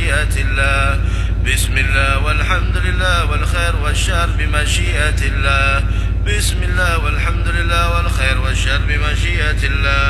بمشيئة الله. بسم الله والحمد لله والخير والشر بمشيئة الله. بسم الله والحمد لله والخير والشر بمشيئة الله.